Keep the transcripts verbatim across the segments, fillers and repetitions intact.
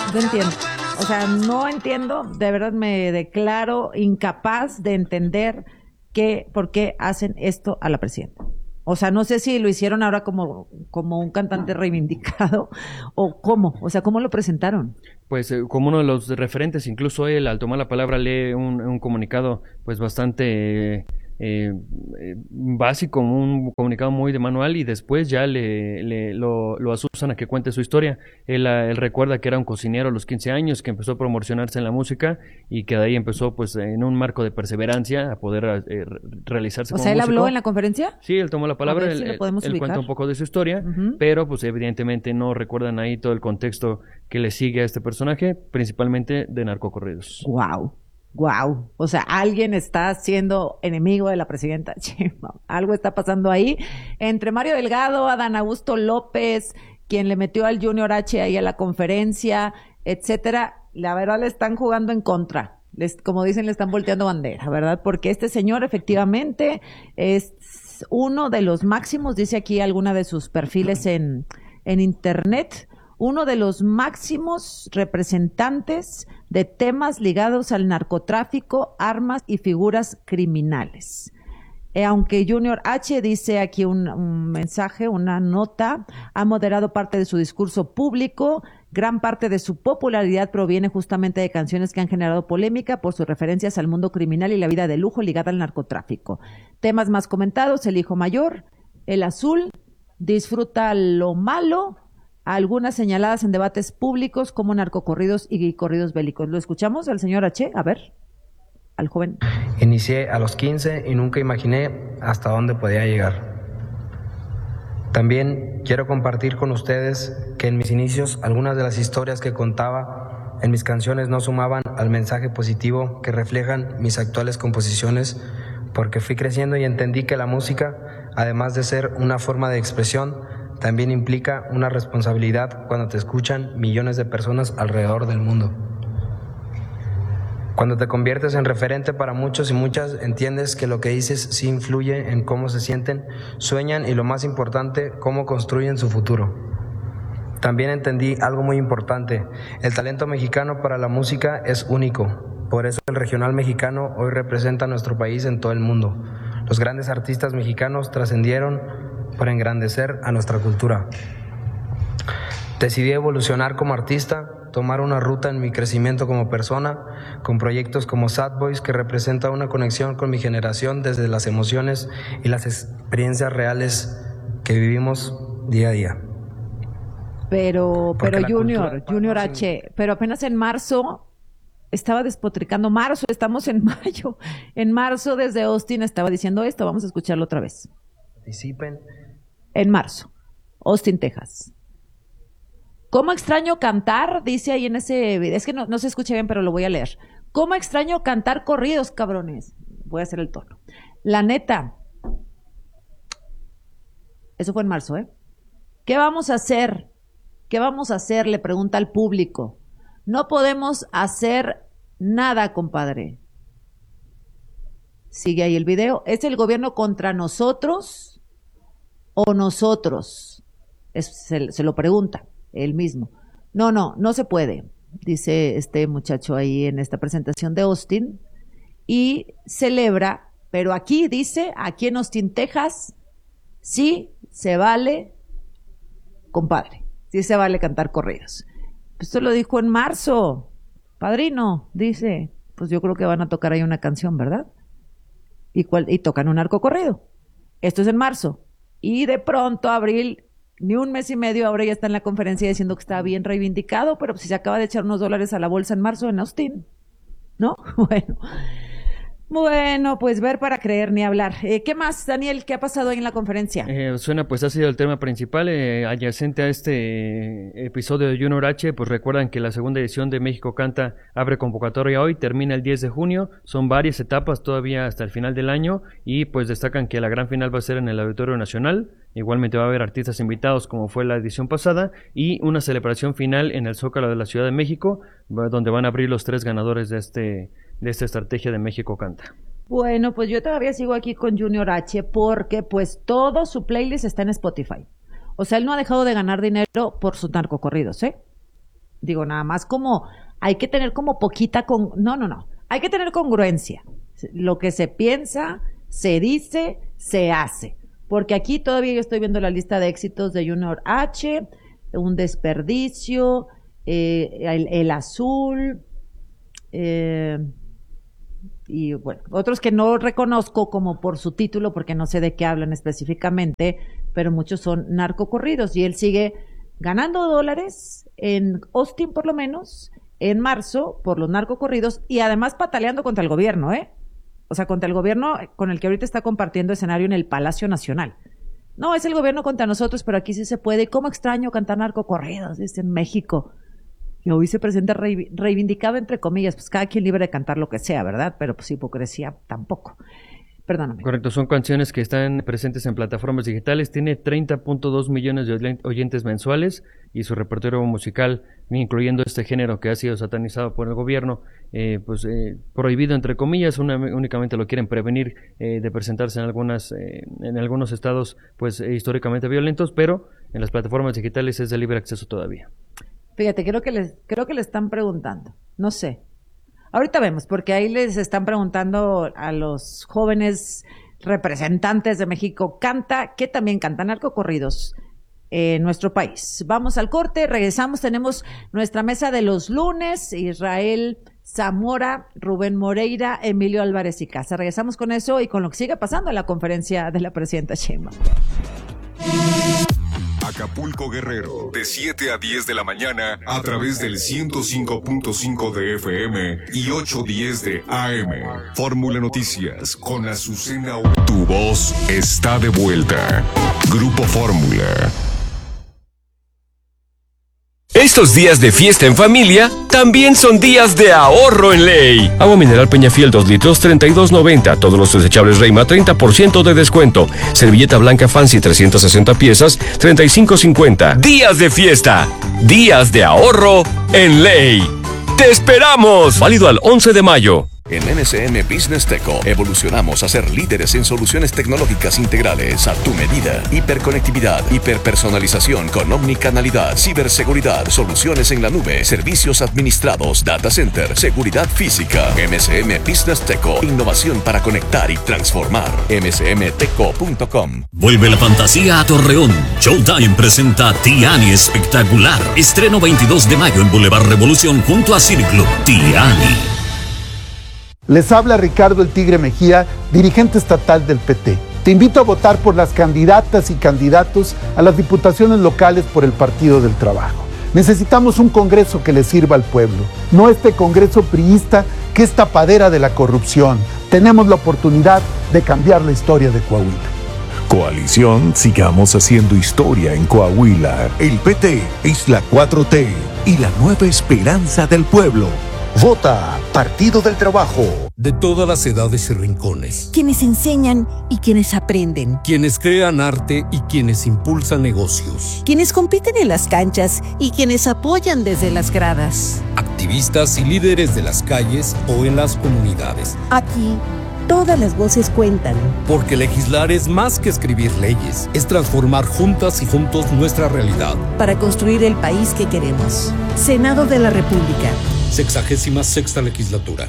no entiendo. O sea, no entiendo, de verdad me declaro incapaz de entender que, por qué hacen esto a la presidenta. O sea, no sé si lo hicieron ahora como, como un cantante reivindicado o cómo, o sea, ¿cómo lo presentaron? Pues eh, como uno de los referentes, incluso él al tomar la palabra lee un, un comunicado pues bastante eh, eh, básico, un comunicado muy de manual y después ya le, le lo, lo asusan a que cuente su historia. Él, él recuerda que era un cocinero a los quince años, que empezó a promocionarse en la música y que de ahí empezó pues en un marco de perseverancia a poder eh, realizarse O como sea, ¿él músico. habló en la conferencia? Sí, él tomó la palabra, A ver si él, lo podemos él ubicar. cuenta un poco de su historia, Ujú. pero pues evidentemente no recuerdan ahí todo el contexto que le sigue a este personaje, principalmente de narcocorridos. Wow, wow. O sea, alguien está siendo enemigo de la presidenta. Algo está pasando ahí. Entre Mario Delgado, Adán Augusto López, quien le metió al Junior H ahí a la conferencia, etcétera, la verdad le están jugando en contra. Les, como dicen, le están volteando bandera, ¿verdad? Porque este señor efectivamente es uno de los máximos, dice aquí alguna de sus perfiles en, en internet, uno de los máximos representantes de temas ligados al narcotráfico, armas y figuras criminales. Eh, aunque Junior H dice aquí un, un mensaje, una nota, ha moderado parte de su discurso público, gran parte de su popularidad proviene justamente de canciones que han generado polémica por sus referencias al mundo criminal y la vida de lujo ligada al narcotráfico. Temas más comentados: el hijo mayor, el azul, disfruta lo malo, algunas señaladas en debates públicos como narcocorridos y corridos bélicos. ¿Lo escuchamos al señor H? A ver, al joven. Inicié a los quince y nunca imaginé hasta dónde podía llegar. También quiero compartir con ustedes que en mis inicios algunas de las historias que contaba en mis canciones no sumaban al mensaje positivo que reflejan mis actuales composiciones, porque fui creciendo y entendí que la música, además de ser una forma de expresión, también implica una responsabilidad cuando te escuchan millones de personas alrededor del mundo. Cuando te conviertes en referente para muchos y muchas, entiendes que lo que dices sí influye en cómo se sienten, sueñan y, lo más importante, cómo construyen su futuro. También entendí algo muy importante: el talento mexicano para la música es único. Por eso el regional mexicano hoy representa a nuestro país en todo el mundo. Los grandes artistas mexicanos trascendieron para engrandecer a nuestra cultura. Decidí evolucionar como artista, tomar una ruta en mi crecimiento como persona, con proyectos como Sad Boys, que representa una conexión con mi generación desde las emociones y las experiencias reales que vivimos día a día. Pero, pero Junior, cultura... Junior H, pero apenas en marzo estaba despotricando. Marzo, estamos en mayo. En marzo desde Austin estaba diciendo esto. Vamos a escucharlo otra vez. Participen. En marzo, Austin, Texas. ¿Cómo extraño cantar? Dice ahí en ese video. Es que no, no se escucha bien, pero lo voy a leer. ¿Cómo extraño cantar corridos, cabrones? Voy a hacer el tono. La neta. Eso fue en marzo, ¿eh? ¿Qué vamos a hacer? ¿Qué vamos a hacer? Le pregunta al público. No podemos hacer nada, compadre. Sigue ahí el video. ¿Es el gobierno contra nosotros o nosotros? Es, se, se lo pregunta él mismo. No, no, no se puede, dice este muchacho ahí en esta presentación de Austin, y celebra, pero aquí dice, aquí en Austin, Texas, sí se vale, compadre, sí se vale cantar corridos. Esto lo dijo en marzo, padrino, dice, pues yo creo que van a tocar ahí una canción, ¿verdad? Y, cual, y tocan un arco corrido. Esto es en marzo. Y de pronto, abril, ni un mes y medio, ahora ya está en la conferencia diciendo que está bien reivindicado, pero si se acaba de echar unos dólares a la bolsa en marzo en Austin, ¿no? Bueno, bueno, pues ver para creer, ni hablar. Eh, ¿Qué más, Daniel? ¿Qué ha pasado ahí en la conferencia? Eh, suena, pues ha sido el tema principal, eh, adyacente a este episodio de Junior H. Pues recuerdan que la segunda edición de México Canta abre convocatoria hoy, termina el diez de junio, son varias etapas todavía hasta el final del año, y pues destacan que la gran final va a ser en el Auditorio Nacional. Igualmente va a haber artistas invitados como fue la edición pasada, y una celebración final en el Zócalo de la Ciudad de México, donde van a abrir los tres ganadores de este de esta estrategia de México Canta. Bueno, pues yo todavía sigo aquí con Junior H porque pues todo su playlist está en Spotify. O sea, él no ha dejado de ganar dinero por sus narcocorridos, ¿eh? Digo, nada más como hay que tener como poquita con, no, no, no, hay que tener congruencia. Lo que se piensa, se dice, se hace. Porque aquí todavía yo estoy viendo la lista de éxitos de Junior H, un desperdicio, eh, el, el azul, eh, y bueno, otros que no reconozco como por su título, porque no sé de qué hablan específicamente, pero muchos son narcocorridos, y él sigue ganando dólares en Austin, por lo menos, en marzo, por los narcocorridos, y además pataleando contra el gobierno, ¿eh? O sea, contra el gobierno con el que ahorita está compartiendo escenario en el Palacio Nacional. No, es el gobierno contra nosotros, pero aquí sí se puede. ¿Cómo extraño cantar narcocorridos? Dice en México. Y hoy se presenta reivindicado, entre comillas, pues cada quien libre de cantar lo que sea, ¿verdad? Pero pues hipocresía tampoco. Perdóname. Correcto, son canciones que están presentes en plataformas digitales. Tiene treinta punto dos millones de oyentes mensuales y su repertorio musical, incluyendo este género que ha sido satanizado por el gobierno, eh, pues eh, prohibido entre comillas, una, únicamente lo quieren prevenir eh, de presentarse en algunas eh, en algunos estados pues eh, históricamente violentos, pero en las plataformas digitales es de libre acceso todavía. Fíjate, creo que les creo que le están preguntando, no sé. Ahorita vemos, porque ahí les están preguntando a los jóvenes representantes de México Canta, que también cantan narcocorridos en nuestro país. Vamos al corte, regresamos, tenemos nuestra mesa de los lunes, Israel Zamora, Rubén Moreira, Emilio Álvarez y Casa. Regresamos con eso y con lo que sigue pasando en la conferencia de la presidenta Sheinbaum. Acapulco Guerrero, de siete a diez de la mañana a través del ciento cinco punto cinco de F M y ochocientos diez de A M. Fórmula Noticias con Azucena. Tu voz está de vuelta. Grupo Fórmula. Estos días de fiesta en familia también son días de ahorro en Ley. Agua mineral Peñafiel dos litros, treinta y dos noventa. Todos los desechables Reima, treinta por ciento de descuento. Servilleta blanca Fancy, trescientas sesenta piezas, treinta y cinco cincuenta. Días de fiesta, días de ahorro en Ley. ¡Te esperamos! Válido al once de mayo. En N S M Business Teco evolucionamos a ser líderes en soluciones tecnológicas integrales a tu medida. Hiperconectividad, hiperpersonalización con omnicanalidad, ciberseguridad, soluciones en la nube, servicios administrados, data center, seguridad física. M S M Business Teco, innovación para conectar y transformar. m s m teco punto com. Vuelve la fantasía a Torreón. Showtime presenta Tiani Espectacular. Estreno veintidós de mayo en Boulevard Revolución junto a Ciniclub. Tiani. Les habla Ricardo el Tigre Mejía, dirigente estatal del P T. Te invito a votar por las candidatas y candidatos a las diputaciones locales por el Partido del Trabajo. Necesitamos un Congreso que le sirva al pueblo, no este Congreso priista que es tapadera de la corrupción. Tenemos la oportunidad de cambiar la historia de Coahuila. Coalición Sigamos Haciendo Historia en Coahuila. El P T es la cuatro T y la nueva esperanza del pueblo. Vota Partido del Trabajo. De todas las edades y rincones. Quienes enseñan y quienes aprenden. Quienes crean arte y quienes impulsan negocios. Quienes compiten en las canchas y quienes apoyan desde las gradas. Activistas y líderes de las calles o en las comunidades. Aquí, todas las voces cuentan. Porque legislar es más que escribir leyes. Es transformar juntas y juntos nuestra realidad. Para construir el país que queremos. Senado de la República. Sexagésima sexta legislatura.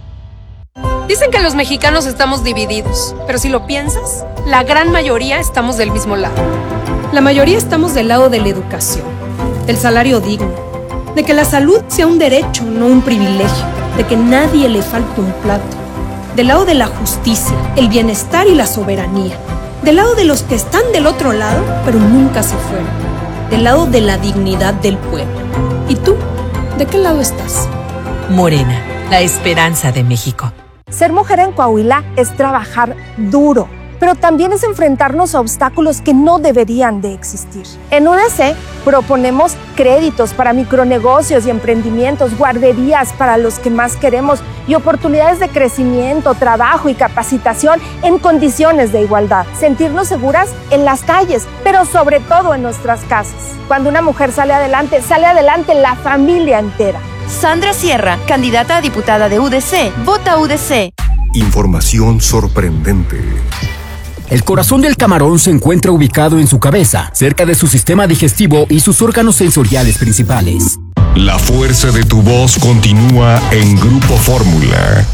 Dicen que los mexicanos estamos divididos, pero si lo piensas, la gran mayoría estamos del mismo lado. La mayoría estamos del lado de la educación, del salario digno, de que la salud sea un derecho, no un privilegio, de que nadie le falte un plato, del lado de la justicia, el bienestar y la soberanía, del lado de los que están del otro lado, pero nunca se fueron, del lado de la dignidad del pueblo. ¿Y tú? ¿De qué lado estás? Morena, la esperanza de México. Ser mujer en Coahuila es trabajar duro, pero también es enfrentarnos a obstáculos que no deberían de existir. En U D C proponemos créditos para micronegocios y emprendimientos, guarderías para los que más queremos y oportunidades de crecimiento, trabajo y capacitación en condiciones de igualdad. Sentirnos seguras en las calles, pero sobre todo en nuestras casas. Cuando una mujer sale adelante, sale adelante la familia entera. Sandra Sierra, candidata a diputada de U D C. Vota U D C. Información sorprendente. El corazón del camarón se encuentra ubicado en su cabeza, cerca de su sistema digestivo y sus órganos sensoriales principales. La fuerza de tu voz continúa en Grupo Fórmula.